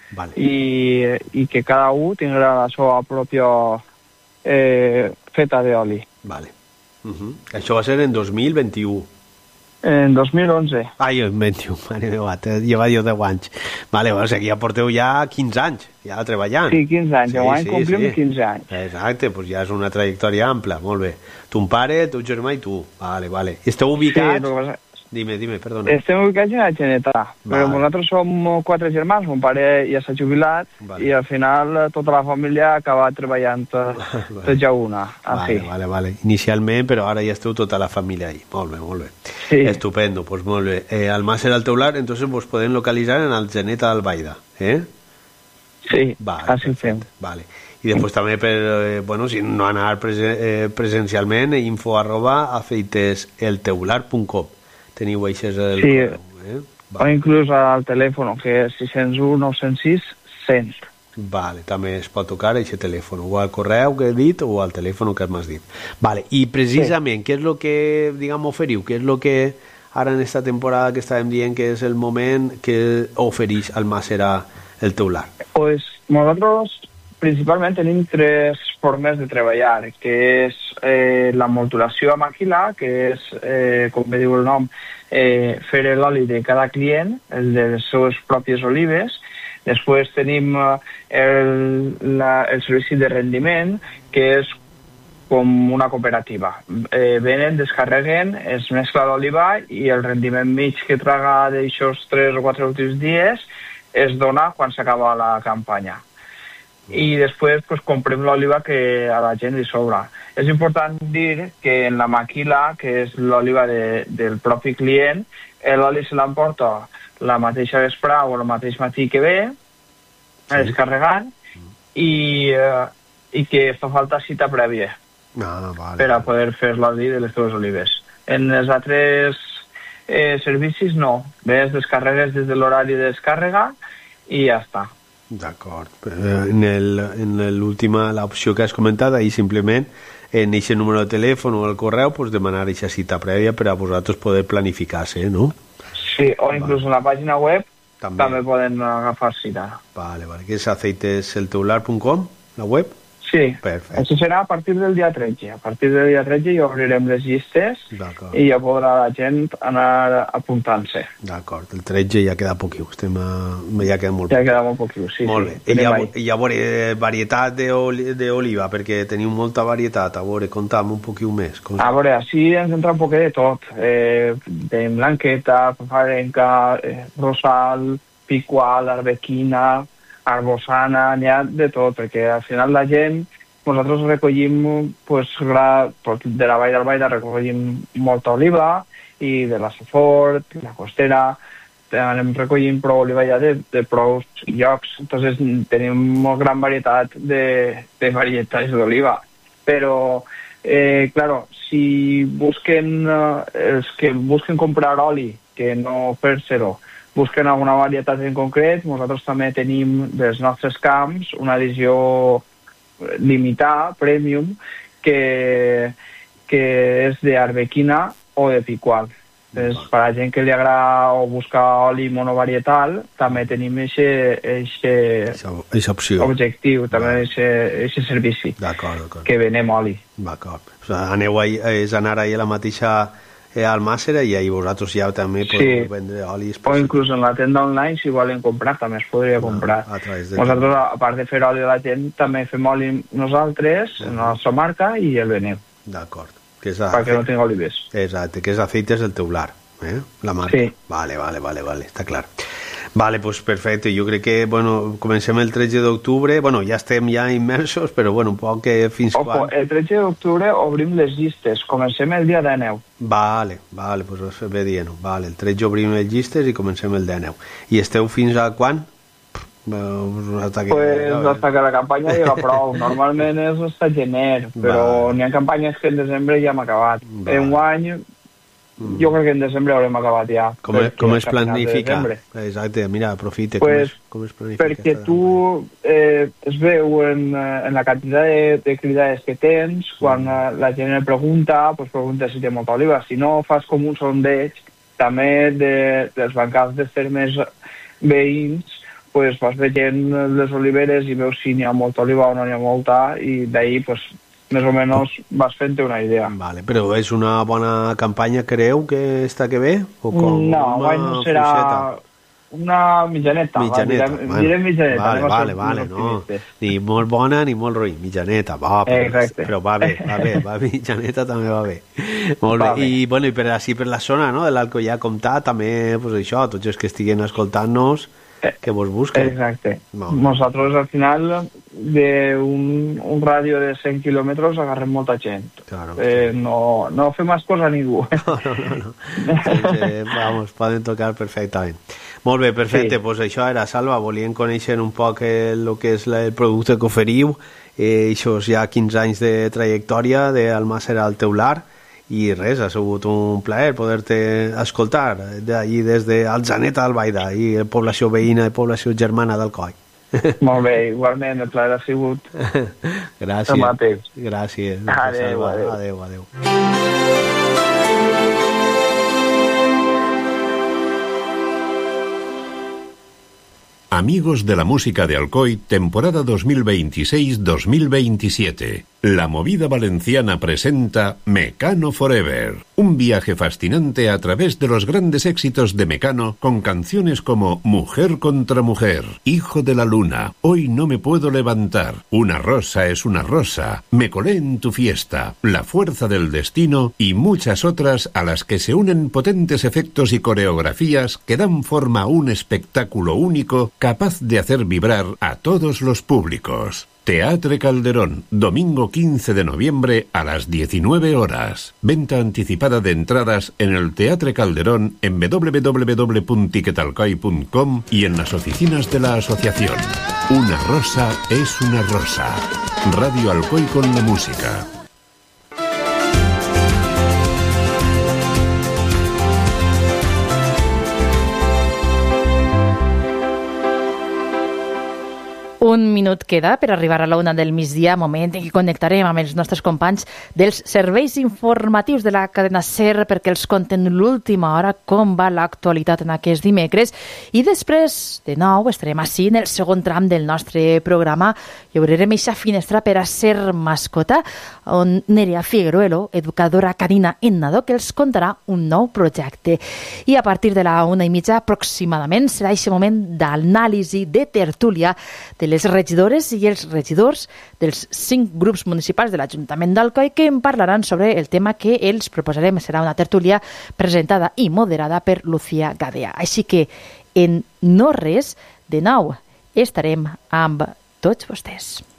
Vale. I que cada un tindrà la seva pròpia feta d'oli. Vale. Això va ser en 2021. En 2011. Ai, en 21, mare meva, lleva jo 10 anys. Vale, o sigui, ja porteu ja 15 anys, ja treballant. Sí, 15 anys, sí, complim 15 anys. Exacte, doncs ja és una trajectòria ampla, molt bé. Ton pare, teu germà i tu. Vale, vale. Esteu ubicats... Sí, Dime, perdona. Estem ubicats a Geneta, però nosaltres som 4 germans, mon pare ja s'ha jubilat i al final tota la família ha acabat treballant tots ja una. Vale. Inicialment, però ara ja esteu tota la família ahí. Molt bé. Sí. Estupendo, pues molt bé. Al Màser al Teular, entonces vos podem localitzar en el Geneta d'Albaida, Sí, així fem. Vale. I després també per, si no anar presencialment, info@aceiteselteular.com. Teniu així el correu, o inclús al telèfon, que és 601 906 100. Vale, també es pot tocar aquest telèfon, o al correu que he dit o al telèfon que m'has dit. Vale, i precisament, què és el que, oferiu? Què és el que ara en esta temporada que estàvem dient que és el moment que ofereix al Màser el Teular? Pues nosaltres principalment tenim 3 formes de treballar, que és la molturació a màquina, que és, com bé diu el nom, fer l'oli de cada client, el de les seves pròpies olives. Després tenim el servici de rendiment, que és com una cooperativa. Venen, descarreguen, es mescla l'oliva i el rendiment mig que traga d'aixòs 3 o 4 últims dies es dona quan s'acaba la campanya. I després comprem l'oliva que a la gent li sobra. És important dir que en la maquila, que és l'oliva del propi client, l'oli se l'emporta la mateixa vesprà o el mateix matí que ve, descarregant, i que fa falta cita prèvia per a poder fer l'oli de les teves olives. En els altres servicis no. Ves, descarregues des de l'horari de descàrrega i ja està. D'acord. En l'última, l'opció que has comentat, ahir simplement en aquest número de telèfon o el correu demanar aquesta cita prèvia per a vosaltres poder planificar-se, no? Sí, o inclús en la pàgina web també poden agafar cita. Vale, que és aceiteselteular.com, la web? Sí, perfecte. Això serà a partir del dia 13. A partir del dia 13 ja obrirem les llistes i ja podrà la gent anar apuntant-se. D'acord, el 13 ja queda poquiu, ja queda molt poquiu. Ja queda molt poquiu, sí. Molt bé. I llavors, varietat d'oliva, perquè teniu molta varietat, a veure, conta'm un poquiu més. A veure, així ens entra un poquet de tot. Tenim blanqueta, farenca, rosal, picual, arbequina, arbosana, n'hi ha de tot, perquè al final la gent, nosaltres recollim, de la Vall d'Albaida recollim molta oliva, i de la Safort, la Costera, anem recollint prou oliva ja de prou llocs, entonces tenim molt gran varietat de varietats d'oliva. Però, claro, si busquen, els que busquen comprar oli, que no fer-se-ho, busquen alguna varietat en concret, nosaltres també tenim dels nostres camps una edició limitada, premium, que és d'arbequina o de picual. Per a la gent que li agrada o buscar oli monovarietal, també tenim aquest objectiu, també aquest servici, que venem oli. D'acord. Aneu a anar a la mateixa al Màser i ahir vosaltres ja també podeu vendre olis. O inclús en la tenda online, si volen comprar, també es podria comprar. Nosaltres, a part de fer oli a la gent, també fem oli nosaltres, en la nostra marca, i el venem. D'acord. Perquè no tinc olives. Exacte, que és Aceites del Teular, la marca. Sí. Vale, està clar. Vale, pues perfecte. Jo crec que, comencem el 13 d'octubre. Ja estem ja immersos, però, un poc que fins quan... El 13 d'octubre obrim les llistes. Comencem el dia 19. Vale, pues bé dient-ho. Vale, el 13 obrim les llistes i comencem el 19. I esteu fins a quan? Hasta que la campanya llega prou. Normalment és hasta gener, però n'hi ha campanyes que en desembre ja hem acabat. En un any... Jo crec que en desembre haurem acabat ja. Com es planifica? Exacte, mira, aprofita. Com es planifica? Perquè tu es veu en la quantitat de cridades que tens, quan la gent et pregunta, pregunta si té molta oliva. Si no, fas com un sondeig, també dels bancals de termes veïns, pues, vas veient les oliveres i veus si n'hi ha molta oliva o no n'hi ha molta, i d'ahir pues, més o menys vas fent-te una idea. Vale, però és una bona campanya, creu, que esta que ve? O com no, no serà una mitjaneta. Diré mitjaneta. Vale, no. Ni molt bona ni molt ruïn, mitjaneta. Però va bé, mitjaneta també va bé. Molt bé. I, bueno, i per la zona, no?, de l'Alcoià Comtà, també, pues això, tots els que estiguen escoltant-nos, que vos busquen. Exacte. Nosaltres, al final, d'un radio de 100 quilòmetres agarrem molta gent. Claro. No fem expòs a ningú. No. Vamos, poden tocar perfectament. Molt bé, perfecte. Sí. Pues això era, Salva, volíem conèixer un poc el que és el producte que oferiu, això ja 15 anys de trajectòria d'Almàssera al Teular, i res, ha sigut un plaer poder-te escoltar d'allí des d'Alzaneta d'Albaida, i població veïna i població germana d'Alcoi. Molt bé, igualment, el plaer ha sigut. Gràcies. Adéu. Amigos de la música de Alcoy, temporada 2026-2027. La Movida Valenciana presenta Mecano Forever, un viaje fascinante a través de los grandes éxitos de Mecano con canciones como Mujer contra Mujer, Hijo de la Luna, Hoy no me puedo levantar, Una rosa es una rosa, Me colé en tu fiesta, La fuerza del destino y muchas otras a las que se unen potentes efectos y coreografías que dan forma a un espectáculo único capaz de hacer vibrar a todos los públicos. Teatre Calderón, domingo 15 de noviembre a las 19 horas. Venta anticipada de entradas en el Teatre Calderón en www.ticketalcoy.com y en las oficinas de la asociación. Una rosa es una rosa. Radio Alcoy con la música. Un minut queda per arribar a la una del migdia, moment en què connectarem amb els nostres companys dels serveis informatius de la cadena SER perquè els conten l'última hora com va l'actualitat en aquest dimecres, i després, de nou, estarem així en el segon tram del nostre programa i obrirem aquesta finestra per a SER Mascota, on Nerea Figueruelo, educadora canina en nadó, que els contarà un nou projecte. I a partir de la 1:30 aproximadament serà aquest moment d'anàlisi de tertúlia de les regidores i els regidors dels 5 grups municipals de l'Ajuntament d'Alcoi que en parlaran sobre el tema que els proposarem. Serà una tertúlia presentada i moderada per Lucía Gadea. Així que, en no res, de nou, estarem amb tots vostès.